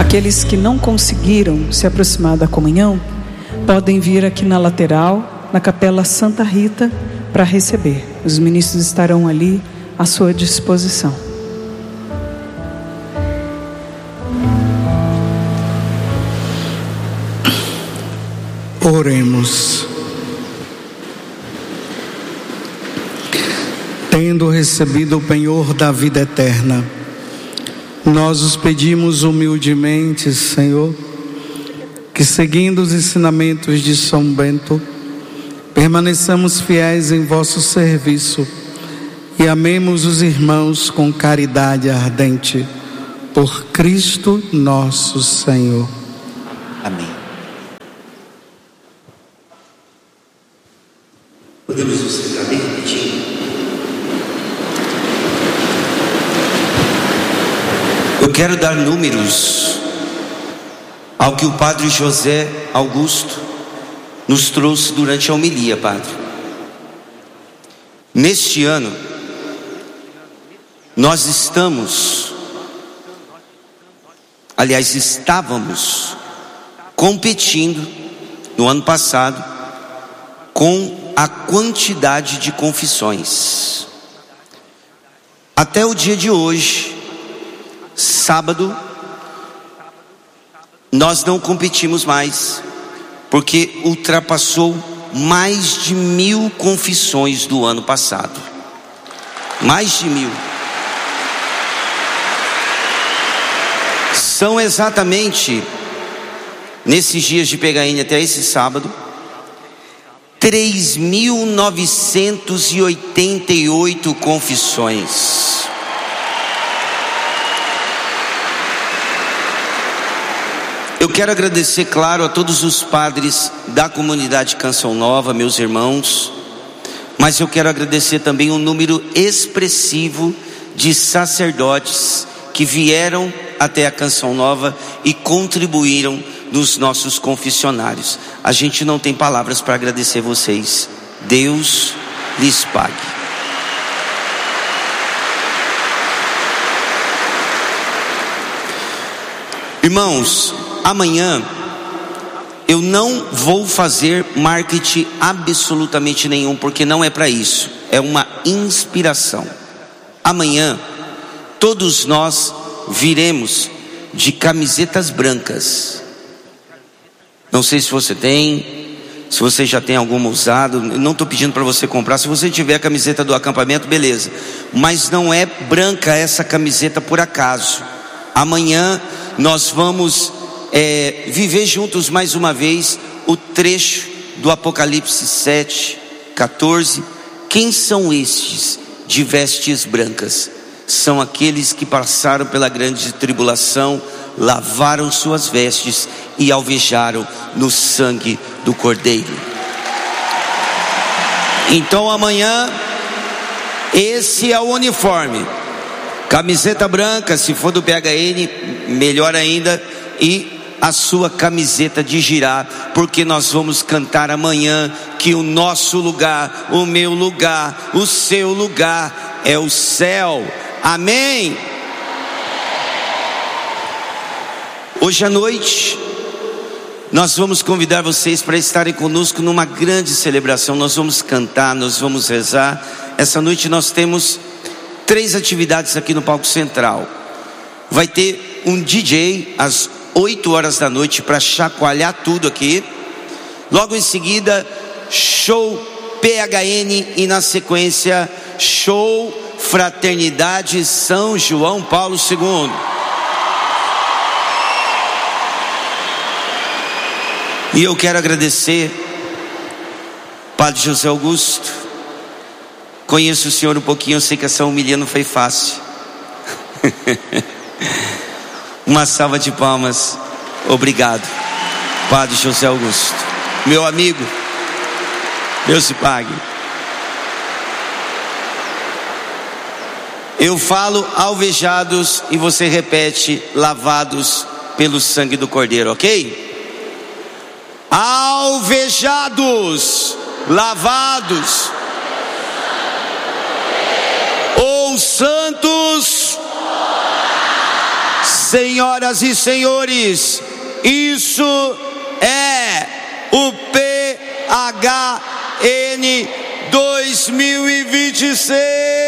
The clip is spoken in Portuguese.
Aqueles que não conseguiram se aproximar da comunhão podem vir aqui na lateral, na Capela Santa Rita, para receber. Os ministros estarão ali à sua disposição. Oremos. Tendo recebido o penhor da vida eterna, nós os pedimos humildemente, Senhor, que seguindo os ensinamentos de São Bento, permaneçamos fiéis em vosso serviço e amemos os irmãos com caridade ardente, por Cristo nosso Senhor. Amém. Podemos nos sentar bem rapidinho? Eu quero dar números ao que o Padre José Augusto nos trouxe durante a homilia, Padre. Neste ano, nós estávamos competindo no ano passado com a quantidade de confissões. Até o dia de hoje, sábado, nós não competimos mais, porque ultrapassou mais de 1000 confissões do ano passado. Mais de 1000. São exatamente, nesses dias de PHN até esse sábado, 3.988 confissões. Eu quero agradecer, claro, a todos os padres da comunidade Canção Nova, meus irmãos, mas eu quero agradecer também um número expressivo de sacerdotes que vieram até a Canção Nova e contribuíram nos nossos confessionários. A gente não tem palavras para agradecer vocês. Deus lhes pague. Irmãos, amanhã eu não vou fazer marketing absolutamente nenhum, porque não é para isso, é uma inspiração. Amanhã todos nós viremos de camisetas brancas. Não sei se você tem, se você já tem alguma usada. Não estou pedindo para você comprar. Se você tiver a camiseta do acampamento, beleza, mas não é branca essa camiseta por acaso. Amanhã nós vamos viver juntos mais uma vez o trecho do Apocalipse 7:14. Quem são estes de vestes brancas? São aqueles que passaram pela grande tribulação, lavaram suas vestes e alvejaram no sangue do Cordeiro. Então amanhã, esse é o uniforme: camiseta branca, se for do PHN, melhor ainda, e a sua camiseta de girar, porque nós vamos cantar amanhã que o nosso lugar, o meu lugar, o seu lugar é o céu. Amém? Hoje à noite nós vamos convidar vocês para estarem conosco numa grande celebração. Nós vamos cantar, nós vamos rezar. Essa noite nós temos 3 atividades aqui no palco central. Vai ter um DJ às 8 horas da noite para chacoalhar tudo aqui. Logo em seguida, show PHN, e na sequência, show Fraternidade São João Paulo II. E eu quero agradecer Padre José Augusto. Conheço o senhor um pouquinho, eu sei que essa homilia não foi fácil. Uma salva de palmas. Obrigado, Padre José Augusto, meu amigo. Deus te pague. Eu falo alvejados e você repete lavados pelo sangue do Cordeiro, ok? Alvejados, lavados, ou santos, Senhoras e senhores, isso é o PHN 2026.